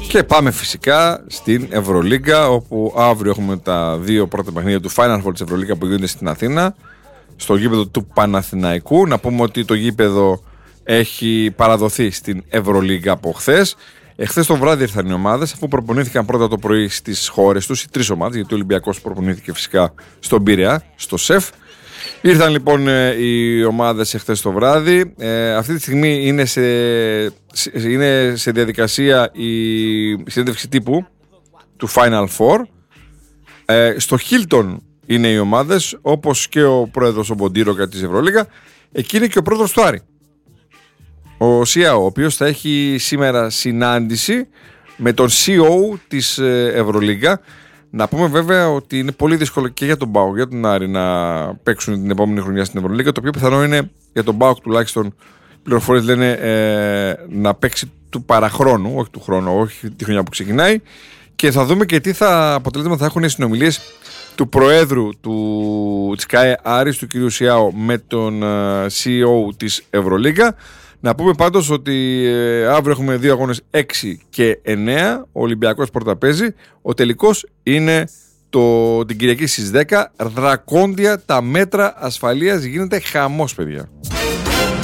Και πάμε φυσικά στην Ευρωλίγκα, όπου αύριο έχουμε τα δύο πρώτα παιχνίδια του Final Four της Ευρωλίγκα που γίνονται στην Αθήνα, στο γήπεδο του Παναθηναϊκού. Να πούμε ότι το γήπεδο έχει παραδοθεί στην Ευρωλίγκα από χθες. Εχθές το βράδυ ήρθαν οι ομάδες, αφού προπονήθηκαν πρώτα το πρωί στις χώρες τους, οι τρεις ομάδες, γιατί ο Ολυμπιακός προπονήθηκε φυσικά στον Πειραιά, στο ΣΕΦ. Ήρθαν λοιπόν οι ομάδες εχθές το βράδυ. Αυτή τη στιγμή είναι σε διαδικασία η συνέντευξη τύπου του Final Four. Στο Hilton είναι οι ομάδες, όπως και ο πρόεδρος ο Μποντίροκα της Ευρωλίγκα. Εκεί είναι και ο πρόεδρος του Άρη, ο ΣΙΑΟ, ο οποίος θα έχει σήμερα συνάντηση με τον CEO της Ευρωλίγκα. Να πούμε βέβαια ότι είναι πολύ δύσκολο και για τον ΠΑΟΚ, για τον Άρη, να παίξουν την επόμενη χρονιά στην Ευρωλίγκα. Το πιο πιθανό είναι για τον ΠΑΟΚ, τουλάχιστον οι πληροφορίες λένε, να παίξει του παραχρόνου, όχι του χρόνου, όχι τη χρονιά που ξεκινάει. Και θα δούμε και τι αποτελέσματα θα έχουν οι συνομιλίες του Προέδρου της ΚΑΕ Άρης, του κ. ΣΙΑΟ, με τον CEO της Ευρωλίγκα. Να πούμε πάντως ότι αύριο έχουμε δύο αγώνες 6 και 9. Ο Ολυμπιακός πρώτα παίζει. Ο τελικός είναι την Κυριακή στις 10. Δρακόντια τα μέτρα ασφαλείας. Γίνεται χαμός, παιδιά.